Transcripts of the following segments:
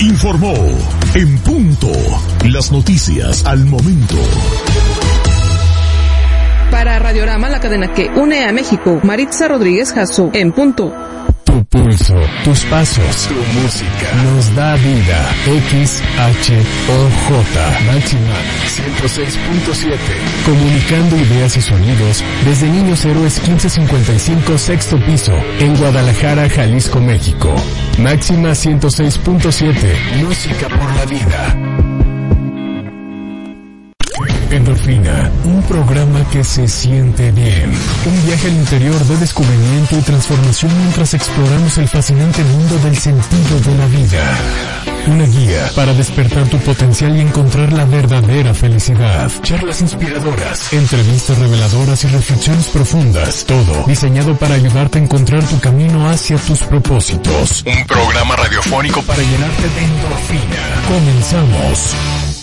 informó En Punto. Las noticias al momento. Para Radiorama, la cadena que une a México, Maritza Rodríguez Jasso, En Punto. Tu pulso, tus pasos, tu música nos da vida. XHOJ Máxima 106.7. Comunicando ideas y sonidos desde Niños Héroes 1555 sexto piso en Guadalajara, Jalisco, México. Máxima 106.7. Música por la vida. Endorfina, un programa que se siente bien. Un viaje al interior de descubrimiento y transformación mientras exploramos el fascinante mundo del sentido de la vida. Una guía para despertar tu potencial y encontrar la verdadera felicidad. Charlas inspiradoras, entrevistas reveladoras y reflexiones profundas. Todo diseñado para ayudarte a encontrar tu camino hacia tus propósitos. Un programa radiofónico para llenarte de endorfina. Comenzamos.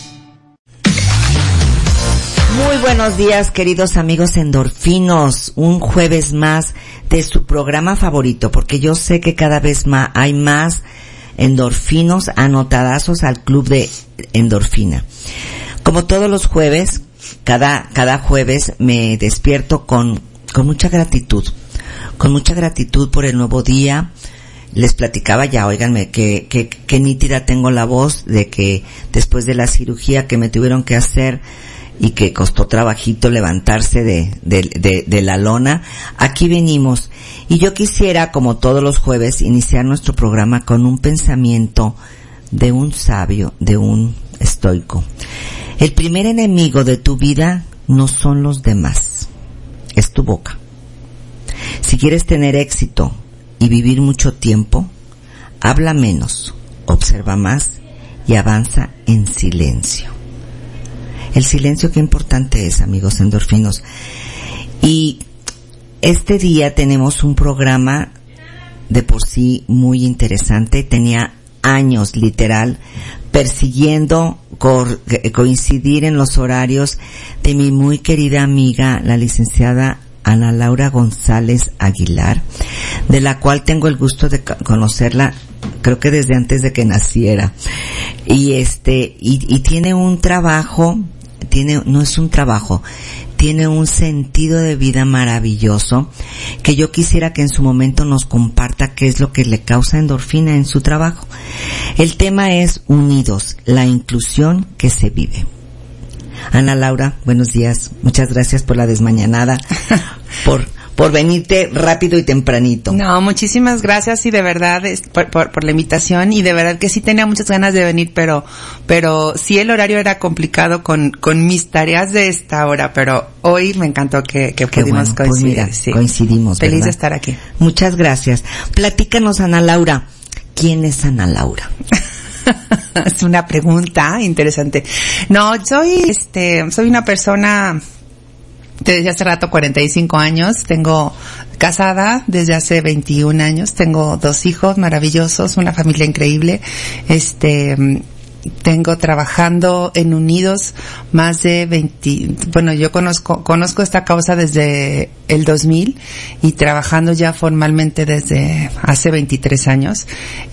Muy buenos días, queridos amigos endorfinos. Un jueves más de su programa favorito, porque yo sé que cada vez más hay más endorfinos anotadazos al club de endorfina. Como todos los jueves, cada jueves me despierto con mucha gratitud. Con mucha gratitud por el nuevo día. Les platicaba ya, óiganme, que nítida tengo la voz de que después de la cirugía que me tuvieron que hacer y que costó trabajito levantarse de la lona, aquí venimos. Y yo quisiera, como todos los jueves, iniciar nuestro programa con un pensamiento de un sabio, de un estoico. El primer enemigo de tu vida no son los demás, es tu boca. Si quieres tener éxito y vivir mucho tiempo, habla menos, observa más y avanza en silencio. El silencio, qué importante es, amigos endorfinos. Y este día tenemos un programa de por sí muy interesante. Tenía años, literal, persiguiendo coincidir en los horarios de mi muy querida amiga, la licenciada Ana Laura González Aguilar, de la cual tengo el gusto de conocerla, creo que desde antes de que naciera. Y tiene un trabajo, no es un trabajo, tiene un sentido de vida maravilloso, que yo quisiera que en su momento nos comparta qué es lo que le causa endorfina en su trabajo. El tema es Unidos, la inclusión que se vive. Ana Laura, buenos días. Muchas gracias por la desmañanada, por venirte rápido y tempranito. No, muchísimas gracias y de verdad por la invitación, y de verdad que sí tenía muchas ganas de venir, pero sí el horario era complicado con mis tareas de esta hora, pero hoy me encantó que pudimos coincidir. Pues mira, sí. Coincidimos, feliz ¿verdad? De estar aquí. Muchas gracias. Platícanos, Ana Laura, ¿quién es Ana Laura? Es una pregunta interesante. No, soy una persona desde hace rato, 45 años, tengo casada desde hace 21 años, tengo 2 hijos maravillosos, una familia increíble, tengo trabajando en Unidos más de 20, bueno, yo conozco esta causa desde el 2000 y trabajando ya formalmente desde hace 23 años.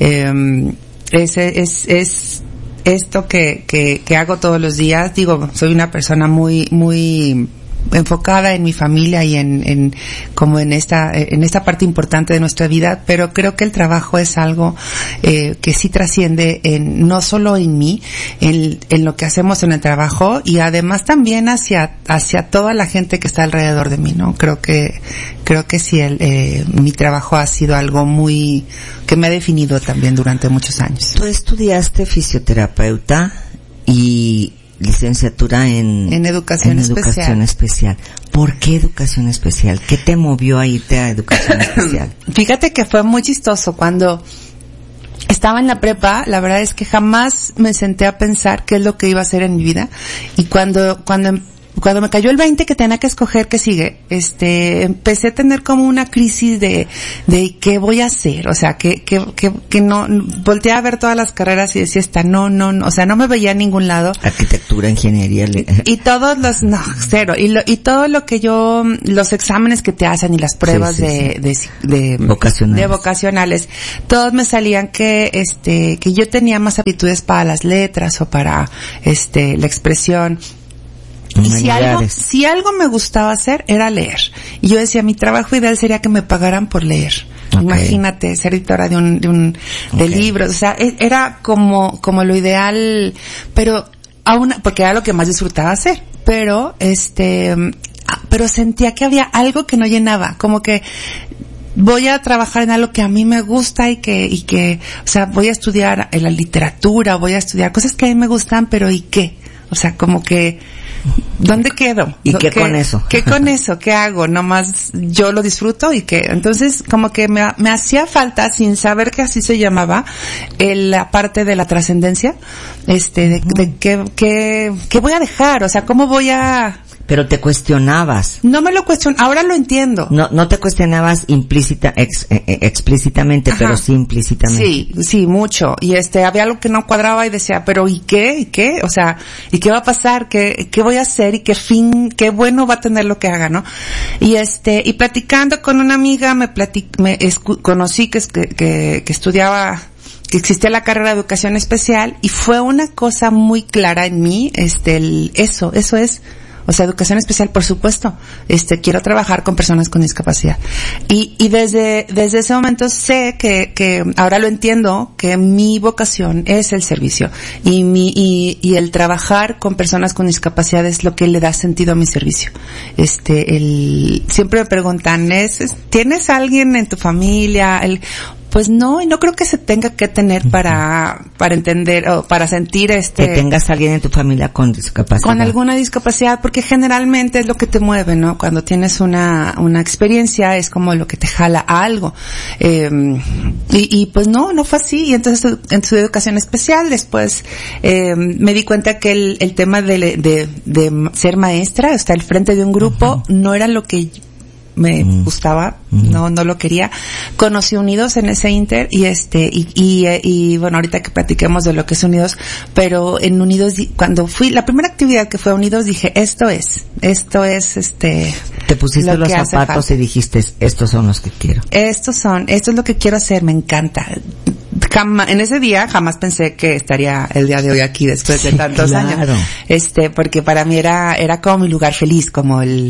Es esto que hago todos los días. Digo, soy una persona muy enfocada en mi familia y en esta parte importante de nuestra vida, pero creo que el trabajo es algo que sí trasciende no solo en mí, en lo que hacemos en el trabajo, y además también hacia toda la gente que está alrededor de mí, ¿no? Creo que sí mi trabajo ha sido algo que me ha definido también durante muchos años. Tú estudiaste fisioterapeuta y licenciatura en educación especial. ¿Por qué educación especial? ¿Qué te movió a irte a educación especial? Fíjate que fue muy chistoso. Cuando estaba en la prepa, la verdad es que jamás me senté a pensar qué es lo que iba a hacer en mi vida, y cuando cuando me cayó el 20 que tenía que escoger qué sigue, empecé a tener como una crisis de qué voy a hacer, o sea, que no, volteé a ver todas las carreras y decía no, o sea, no me veía en ningún lado. Arquitectura, ingeniería. Y todos no, cero. Y todo lo que los exámenes que te hacen y las pruebas de vocacionales, todos me salían que yo tenía más aptitudes para las letras o para, la expresión. Y si algo me gustaba hacer era leer. Y yo decía, mi trabajo ideal sería que me pagaran por leer. Okay. Imagínate, ser editora de libros, o sea, era como lo ideal, pero aún, porque era lo que más disfrutaba hacer, pero sentía que había algo que no llenaba, como que voy a trabajar en algo que a mí me gusta y que, o sea, voy a estudiar en la literatura, voy a estudiar cosas que a mí me gustan, pero ¿y qué? O sea, como que, ¿dónde quedo? ¿Y qué con eso? ¿Qué con eso? ¿Qué hago? Nomás yo lo disfruto y qué. Entonces, como que me hacía falta, sin saber que así se llamaba, la parte de la trascendencia, de qué voy a dejar, o sea, cómo voy a... Pero te cuestionabas. No me lo cuestionaba, ahora lo entiendo. No te cuestionabas explícitamente, ajá, pero sí implícitamente. Sí, mucho. Y había algo que no cuadraba y decía, pero ¿y qué? ¿Y qué? O sea, ¿y qué va a pasar? ¿Qué voy a hacer? ¿Y qué bueno va a tener lo que haga, no? Y y platicando con una amiga conocí que estudiaba, que existía la carrera de educación especial y fue una cosa muy clara en mí, eso es. O sea, educación especial, por supuesto. Quiero trabajar con personas con discapacidad. Y desde ese momento sé que ahora lo entiendo, que mi vocación es el servicio. Y el trabajar con personas con discapacidad es lo que le da sentido a mi servicio. Siempre me preguntan, ¿tienes alguien en tu familia? Pues no, y no creo que se tenga que tener para entender o para sentir que tengas a alguien en tu familia con discapacidad. Con alguna discapacidad, porque generalmente es lo que te mueve, ¿no? Cuando tienes una experiencia es como lo que te jala a algo. Y pues no fue así. Y entonces en su educación especial después me di cuenta que el tema de ser maestra, estar al frente de un grupo, no era lo que me gustaba, no lo quería. Conocí Unidos en ese inter y bueno, ahorita que platiquemos de lo que es Unidos, pero en Unidos, cuando fui, la primera actividad que fue a Unidos, dije, esto es te pusiste los zapatos y dijiste, estos son los que quiero. Esto es lo que quiero hacer, me encanta. En ese día jamás pensé que estaría el día de hoy aquí después de tantos años. Porque para mí era como mi lugar feliz, como el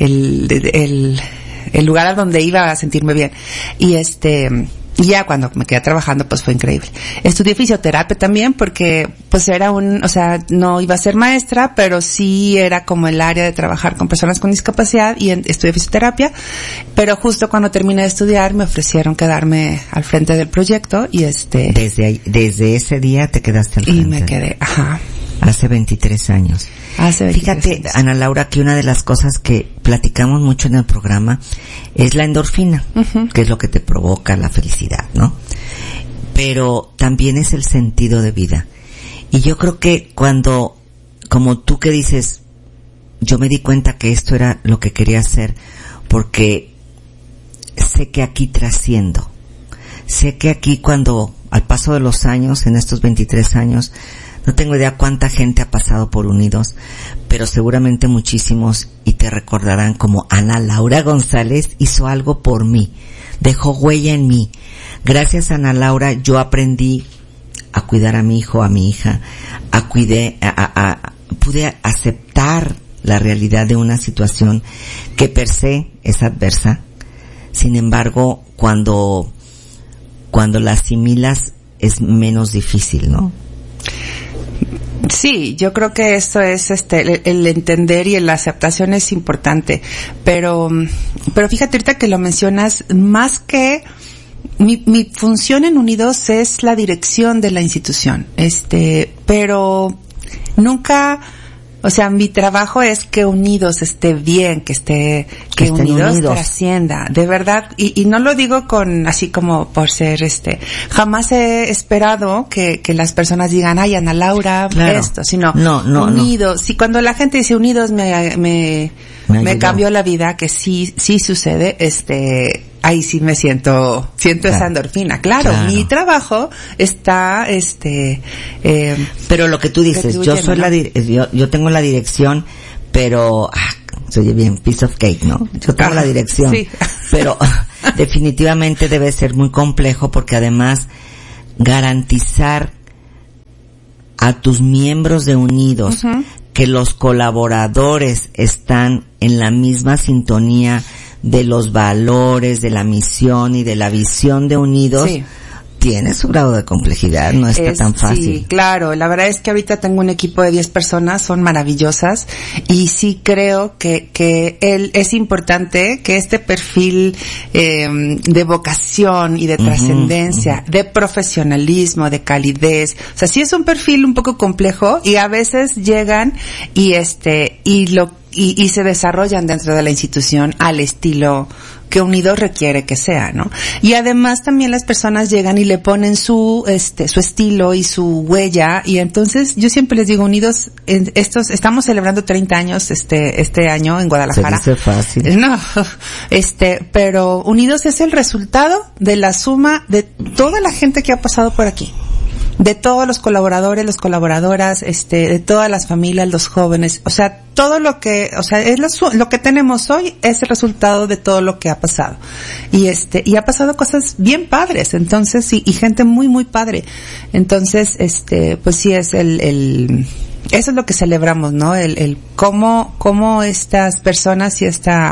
lugar a donde iba a sentirme bien. Y ya cuando me quedé trabajando, pues fue increíble. Estudié fisioterapia también porque, pues no iba a ser maestra, pero sí era como el área de trabajar con personas con discapacidad y estudié fisioterapia. Pero justo cuando terminé de estudiar me ofrecieron quedarme al frente del proyecto y Desde ese día te quedaste al frente. Y me quedé, ajá. Hace 23 años. Fíjate, Ana Laura, que una de las cosas que platicamos mucho en el programa es la endorfina, que es lo que te provoca la felicidad, ¿no? Pero también es el sentido de vida. Y yo creo que como tú que dices, yo me di cuenta que esto era lo que quería hacer, porque sé que aquí trasciendo. Sé que aquí al paso de los años, en estos 23 años, no tengo idea cuánta gente ha pasado por Unidos, pero seguramente muchísimos, y te recordarán como Ana Laura González hizo algo por mí, dejó huella en mí. Gracias a Ana Laura yo aprendí a cuidar a mi hijo, a mi hija, pude aceptar la realidad de una situación que per se es adversa. Sin embargo, cuando la asimilas es menos difícil, ¿no? Sí, yo creo que esto es el entender y la aceptación es importante, pero fíjate ahorita que lo mencionas, más que mi función en Unidos es la dirección de la institución, pero nunca O sea, mi trabajo es que Unidos esté bien, que Unidos trascienda, de verdad, y no lo digo con, así como por ser jamás he esperado que las personas digan, ay, Ana Laura, claro, esto, sino, Unidos, si cuando la gente dice Unidos me cambió la vida, que sí sucede, ahí sí me siento claro, esa endorfina. Claro, mi trabajo está, pero lo que tú dices, yo soy yo tengo la dirección, pero, se oye bien, piece of cake, ¿no? Yo tengo la dirección, sí. Pero definitivamente debe ser muy complejo porque además garantizar a tus miembros de Unidos que los colaboradores están en la misma sintonía de los valores, de la misión y de la visión de Unidos, sí, tiene su grado de complejidad, no está tan fácil. Sí, claro, la verdad es que ahorita tengo un equipo de 10 personas, son maravillosas, y sí creo que es importante que este perfil de vocación y de trascendencia, de profesionalismo, de calidez, o sea, sí es un perfil un poco complejo y a veces llegan y se desarrollan dentro de la institución al estilo que Unidos requiere que sea, ¿no? Y además también las personas llegan y le ponen su estilo y su huella, y entonces yo siempre les digo, Unidos, estamos celebrando 30 años este año en Guadalajara. Se dice fácil. No, pero Unidos es el resultado de la suma de toda la gente que ha pasado por aquí. De todos los colaboradores, las colaboradoras, de todas las familias, los jóvenes, o sea, todo lo que, o sea, es lo que tenemos hoy es el resultado de todo lo que ha pasado. Y ha pasado cosas bien padres, entonces, y gente muy, muy padre. Entonces, pues sí es eso es lo que celebramos, ¿no? El cómo estas personas y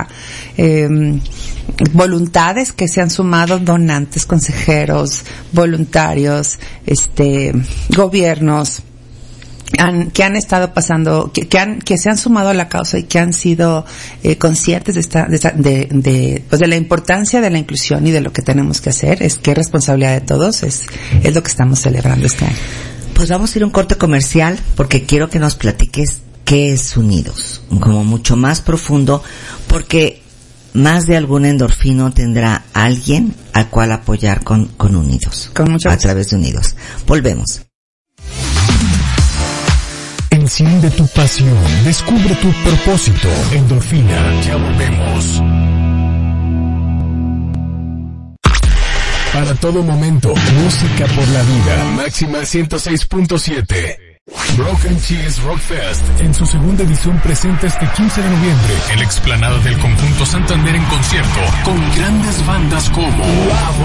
voluntades que se han sumado, donantes, consejeros, voluntarios, gobiernos, que han estado pasando, que se han sumado a la causa y que han sido conscientes de la importancia de la inclusión y de lo que tenemos que hacer, es que es responsabilidad de todos, es lo que estamos celebrando este año. Pues vamos a ir a un corte comercial porque quiero que nos platiques qué es Unidos, como mucho más profundo, porque más de algún endorfino tendrá alguien al cual apoyar con Unidos, a través de Unidos. Volvemos. Enciende tu pasión, descubre tu propósito. Endorfina, ya volvemos. Para todo momento, música por la vida. Máxima 106.7. Broken Cheese Rock Fest en su segunda edición presenta este 15 de noviembre el explanado del Conjunto Santander en concierto con grandes bandas como Bravo,